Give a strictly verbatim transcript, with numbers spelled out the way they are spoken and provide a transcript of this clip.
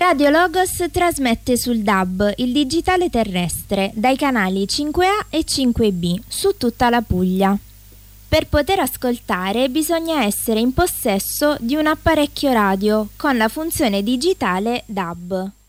Radio Logos trasmette sul D A B, il digitale terrestre, dai canali cinque A e cinque B, su tutta la Puglia. Per poter ascoltare bisogna essere in possesso di un apparecchio radio con la funzione digitale D A B.